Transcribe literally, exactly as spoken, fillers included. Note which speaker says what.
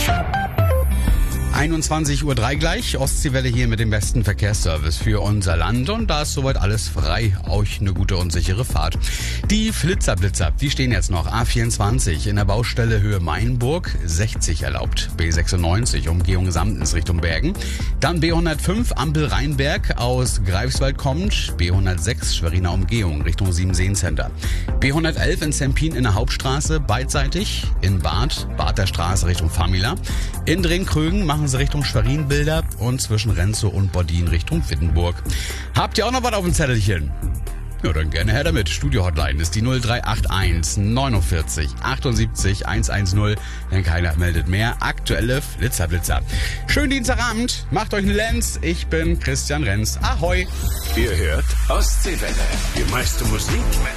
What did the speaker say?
Speaker 1: einundzwanzig Uhr drei gleich, Ostseewelle hier mit dem besten Verkehrsservice für unser Land und da ist soweit alles frei. Euch eine gute und sichere Fahrt. Die Flitzerblitzer, die stehen jetzt noch. A vierundzwanzig in der Baustelle Höhe Mainburg, sechzig erlaubt. B sechsundneunzig Umgehung Samtens Richtung Bergen. Dann B hundertfünf Ampel Rheinberg aus Greifswald kommt. B hundertsechs Schweriner Umgehung Richtung Siebenseen Center. B hundertelf in Zempin in der Hauptstraße beidseitig. In Bad, Bad der Straße Richtung Famila. In Drenkrögen machen sie Richtung Schwerin-Bilder und zwischen Renzow und Bordin Richtung Wittenburg. Habt ihr auch noch was auf dem Zettelchen? Ja, dann gerne her damit. Studio-Hotline ist die null drei acht eins neunundvierzig achtundsiebzig hundertzehn. Denn keiner meldet mehr. Aktuelle Flitzerblitzer. Schönen Dienstagabend. Macht euch einen Lenz. Ich bin Christian Renz. Ahoi.
Speaker 2: Ihr hört Ostseewelle. Die meiste Musik